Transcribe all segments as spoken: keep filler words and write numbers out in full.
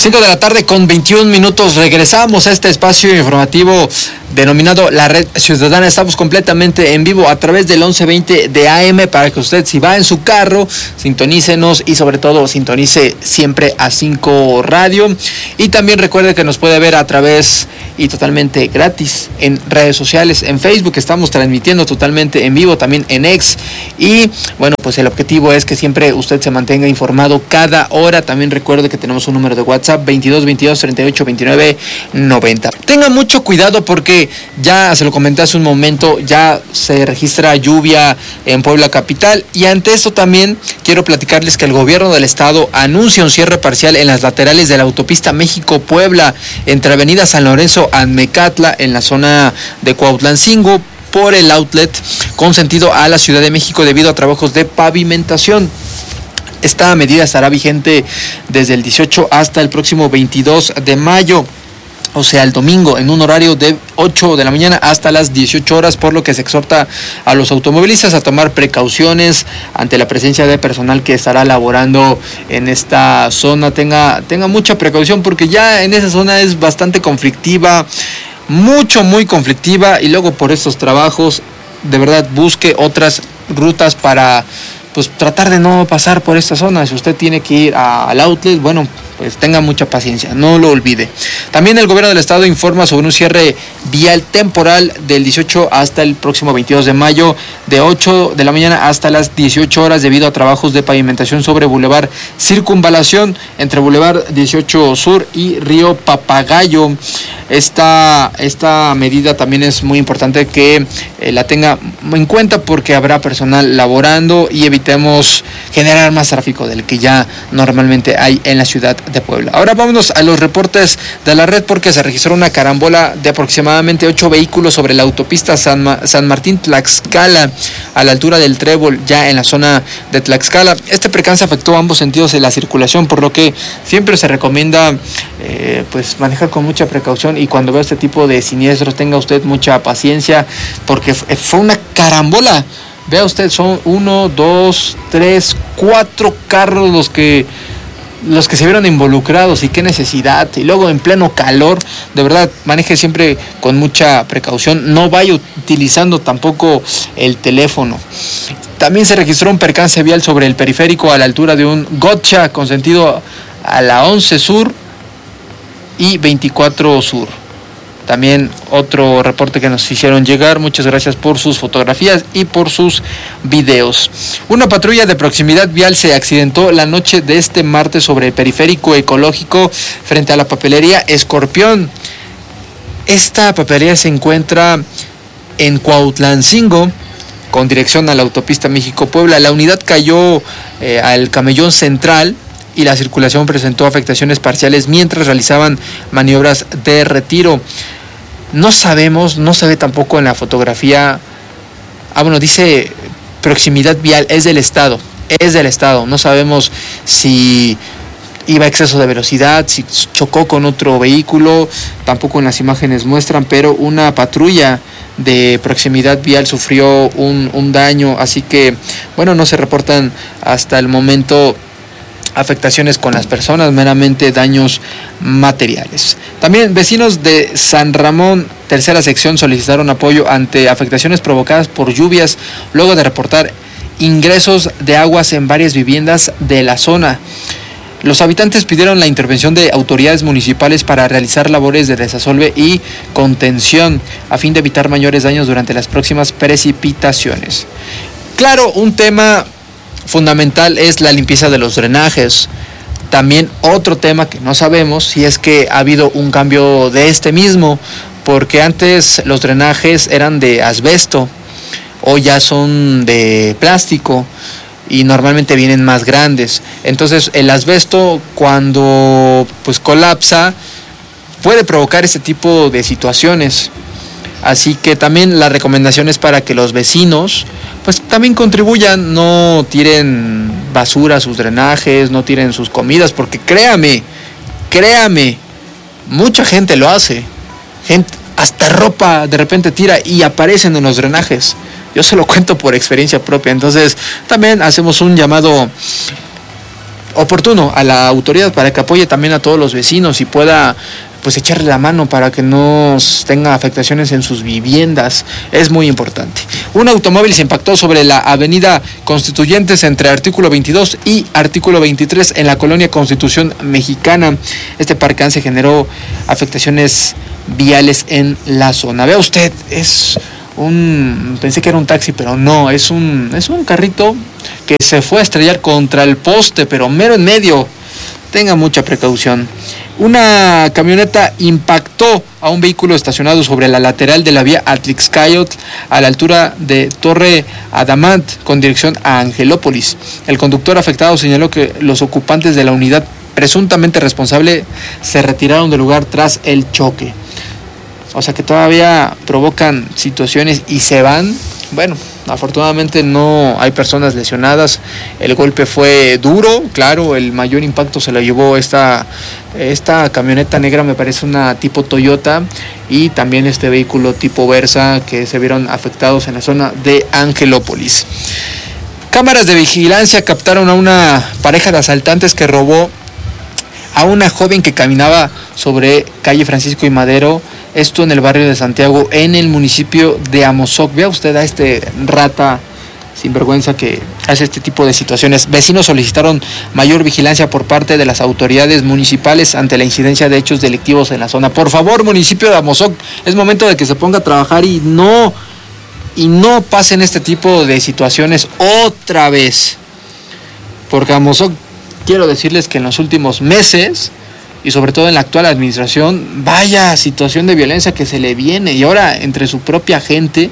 cinco de la tarde con veintiún minutos. Regresamos a este espacio informativo denominado La Red Ciudadana. Estamos completamente en vivo a través del once veinte de A M para que usted, si va en su carro, sintonícenos y sobre todo sintonice siempre a cinco Radio. Y también recuerde que nos puede ver a través y totalmente gratis en redes sociales. En Facebook estamos transmitiendo totalmente en vivo, también en X. Y bueno, pues el objetivo es que siempre usted se mantenga informado cada hora. También recuerde que tenemos un número de WhatsApp veintidós veintidós treinta y ocho veintinueve noventa. Tenga mucho cuidado porque ya se lo comenté hace un momento, ya se registra lluvia en Puebla capital, y ante esto también quiero platicarles que el gobierno del estado anuncia un cierre parcial en las laterales de la autopista México-Puebla entre avenida San Lorenzo a Mecatla en la zona de Cuautlancingo por el outlet con sentido a la Ciudad de México debido a trabajos de pavimentación. Esta medida estará vigente desde el dieciocho hasta el próximo veintidós de mayo, o sea, el domingo, en un horario de ocho de la mañana hasta las dieciocho horas, por lo que se exhorta a los automovilistas a tomar precauciones ante la presencia de personal que estará laborando en esta zona. Tenga, tenga mucha precaución porque ya en esa zona es bastante conflictiva, mucho, muy conflictiva, y luego por estos trabajos, de verdad, busque otras rutas para pues tratar de no pasar por esta zona. Si usted tiene que ir a, al outlet, bueno, pues tenga mucha paciencia, no lo olvide. También el gobierno del estado informa sobre un cierre vial temporal del dieciocho hasta el próximo veintidós de mayo, de ocho de la mañana hasta las dieciocho horas, debido a trabajos de pavimentación sobre Boulevard Circunvalación, entre Boulevard dieciocho Sur y Río Papagayo. Esta, esta medida también es muy importante que eh, la tenga en cuenta porque habrá personal laborando y evitemos generar más tráfico del que ya normalmente hay en la ciudad de Puebla. Ahora vámonos a los reportes de la red porque se registró una carambola de aproximadamente ocho vehículos sobre la autopista San, Ma- San Martín-Tlaxcala a la altura del Trébol, ya en la zona de Tlaxcala. Este percance afectó ambos sentidos de la circulación, por lo que siempre se recomienda eh, pues manejar con mucha precaución, y cuando vea este tipo de siniestros tenga usted mucha paciencia porque fue una carambola. Vea usted, son uno, dos, tres, cuatro carros los que los que se vieron involucrados, y qué necesidad, y luego en pleno calor. De verdad, maneje siempre con mucha precaución, no vaya utilizando tampoco el teléfono. También se registró un percance vial sobre el periférico a la altura de un gotcha con sentido a la once Sur y veinticuatro Sur. También otro reporte que nos hicieron llegar. Muchas gracias por sus fotografías y por sus videos. Una patrulla de proximidad vial se accidentó la noche de este martes sobre el periférico ecológico frente a la papelería Escorpión. Esta papelería se encuentra en Cuautlancingo con dirección a la autopista México-Puebla. La unidad cayó eh, al camellón central y la circulación presentó afectaciones parciales mientras realizaban maniobras de retiro. No sabemos, no se ve tampoco en la fotografía. Ah, bueno, dice proximidad vial, es del estado, es del estado. No sabemos si iba a exceso de velocidad, si chocó con otro vehículo, tampoco en las imágenes muestran, pero una patrulla de proximidad vial sufrió un, un daño, así que, bueno, no se reportan hasta el momento afectaciones con las personas, meramente daños materiales. También vecinos de San Ramón, tercera sección, solicitaron apoyo ante afectaciones provocadas por lluvias luego de reportar ingresos de aguas en varias viviendas de la zona. Los habitantes pidieron la intervención de autoridades municipales para realizar labores de desasolve y contención a fin de evitar mayores daños durante las próximas precipitaciones. Claro, un tema fundamental es la limpieza de los drenajes. También otro tema que no sabemos si es que ha habido un cambio de este mismo, porque antes los drenajes eran de asbesto, hoy ya son de plástico y normalmente vienen más grandes. Entonces el asbesto, cuando pues colapsa, puede provocar este tipo de situaciones. Así que también la recomendación es para que los vecinos pues también contribuyan, no tiren basura a sus drenajes, no tiren sus comidas, porque créame, créame, mucha gente lo hace. Gente, hasta ropa de repente tira y aparecen en los drenajes. Yo se lo cuento por experiencia propia. Entonces también hacemos un llamado oportuno a la autoridad para que apoye también a todos los vecinos y pueda pues echarle la mano para que no tenga afectaciones en sus viviendas. Es muy importante. Un automóvil se impactó sobre la avenida Constituyentes entre artículo veintidós y artículo veintitrés en la colonia Constitución Mexicana. Este percance generó afectaciones viales en la zona. Vea usted, es un, pensé que era un taxi, pero no, es un, es un carrito que se fue a estrellar contra el poste, pero mero en medio. Tenga mucha precaución. Una camioneta impactó a un vehículo estacionado sobre la lateral de la vía Atlixcayotl a la altura de Torre Adamant con dirección a Angelópolis. El conductor afectado señaló que los ocupantes de la unidad presuntamente responsable se retiraron del lugar tras el choque. O sea que todavía provocan situaciones y se van. Bueno, afortunadamente no hay personas lesionadas. El golpe fue duro, claro, el mayor impacto se lo llevó esta, esta camioneta negra, me parece una tipo Toyota, y también este vehículo tipo Versa, que se vieron afectados en la zona de Angelópolis. Cámaras de vigilancia captaron a una pareja de asaltantes que robó a una joven que caminaba sobre calle Francisco y Madero, esto en el barrio de Santiago, en el municipio de Amozoc. Vea usted a este rata sinvergüenza que hace este tipo de situaciones. Vecinos solicitaron mayor vigilancia por parte de las autoridades municipales ante la incidencia de hechos delictivos en la zona. Por favor, municipio de Amozoc, es momento de que se ponga a trabajar y no, y no pasen este tipo de situaciones otra vez. Porque Amozoc, quiero decirles que en los últimos meses, y sobre todo en la actual administración, vaya situación de violencia que se le viene, y ahora entre su propia gente,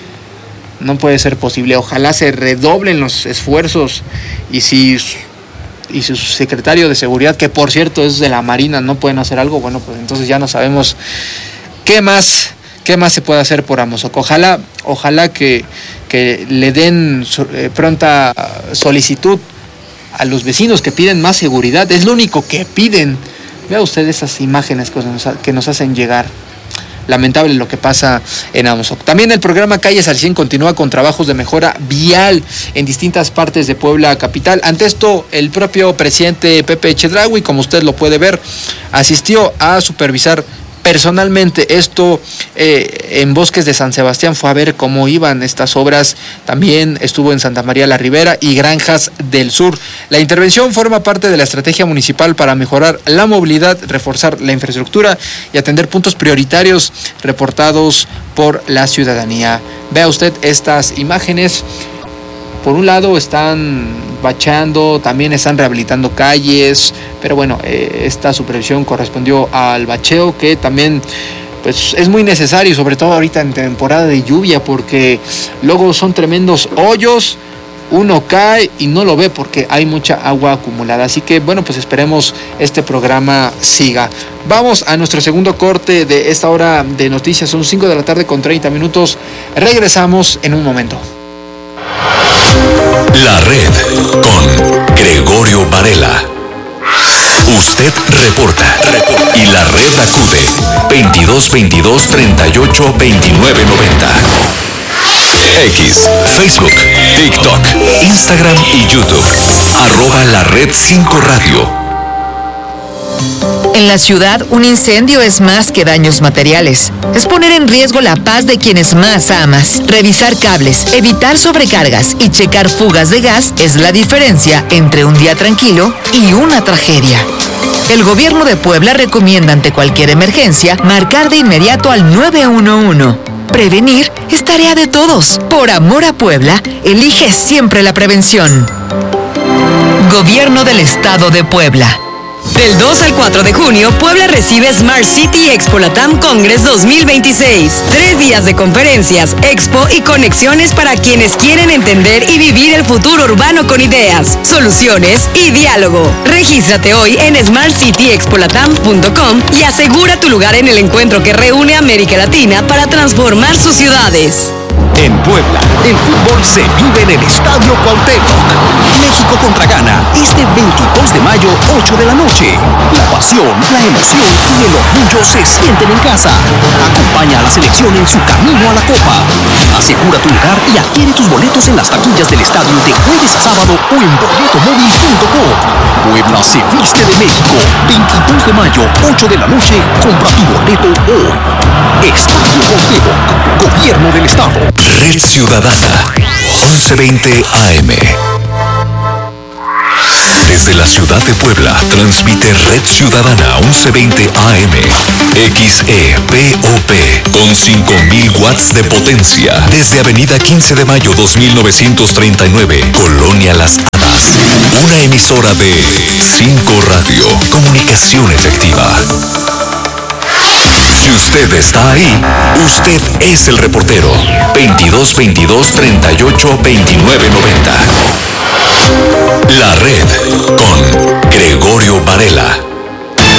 no puede ser posible. Ojalá se redoblen los esfuerzos, y si, y si su secretario de seguridad, que por cierto es de la Marina, no pueden hacer algo, bueno, pues entonces ya no sabemos qué más, qué más se puede hacer por Amozoc. Ojalá, ojalá que, que le den pronta solicitud a los vecinos que piden más seguridad, es lo único que piden. Vea usted esas imágenes que nos, que nos hacen llegar. Lamentable lo que pasa en Amozoc. También el programa Calles al cien continúa con trabajos de mejora vial en distintas partes de Puebla capital. Ante esto, el propio presidente Pepe Chedraui, como usted lo puede ver, asistió a supervisar personalmente esto eh, en Bosques de San Sebastián. Fue a ver cómo iban estas obras. También estuvo en Santa María la Ribera y Granjas del Sur. La intervención forma parte de la estrategia municipal para mejorar la movilidad, reforzar la infraestructura y atender puntos prioritarios reportados por la ciudadanía. Vea usted estas imágenes. Por un lado están bachando, también están rehabilitando calles, pero bueno, eh, esta supervisión correspondió al bacheo, que también pues es muy necesario, sobre todo ahorita en temporada de lluvia, porque luego son tremendos hoyos, uno cae y no lo ve porque hay mucha agua acumulada. Así que bueno, pues esperemos este programa siga. Vamos a nuestro segundo corte de esta hora de noticias, son cinco de la tarde con treinta minutos, regresamos en un momento. La Red con Gregorio Varela. Usted reporta, reporta y la red acude veintidós veintidós treinta y ocho veintinueve noventa. X, Facebook, TikTok, Instagram y YouTube. Arroba la red cinco radio. En la ciudad, un incendio es más que daños materiales. Es poner en riesgo la paz de quienes más amas. Revisar cables, evitar sobrecargas y checar fugas de gas es la diferencia entre un día tranquilo y una tragedia. El gobierno de Puebla recomienda ante cualquier emergencia marcar de inmediato al nueve uno uno. Prevenir es tarea de todos. Por amor a Puebla, elige siempre la prevención. Gobierno del Estado de Puebla. Del dos al cuatro de junio, Puebla recibe Smart City Expo Latam Congress dos mil veintiséis. Tres días de conferencias, expo y conexiones para quienes quieren entender y vivir el futuro urbano con ideas, soluciones y diálogo. Regístrate hoy en smart city expo latam punto com y asegura tu lugar en el encuentro que reúne a América Latina para transformar sus ciudades. En Puebla, el fútbol se vive en el Estadio Cuauhtémoc. México contra Ghana, este veintidós de mayo, ocho de la noche. La pasión, la emoción y el orgullo se sienten en casa. Acompaña a la selección en su camino a la Copa. Asegura tu lugar y adquiere tus boletos en las taquillas del estadio de jueves a sábado o en boleto móvil punto com. Puebla se viste de México. veintidós de mayo, ocho de la noche. Compra tu boleto hoy. Estadio Cuauhtémoc, Gobierno del Estado. Red Ciudadana, once veinte A M. Desde la ciudad de Puebla, transmite Red Ciudadana once veinte A M. X E P O P con cinco mil watts de potencia. Desde Avenida quince de mayo dos mil novecientos treinta y nueve, Colonia Las Hadas. Una emisora de cinco Radio. Comunicación efectiva. Si usted está ahí, usted es el reportero. veintidós veintidós treinta y ocho veintinueve noventa. La Red con Gregorio Varela.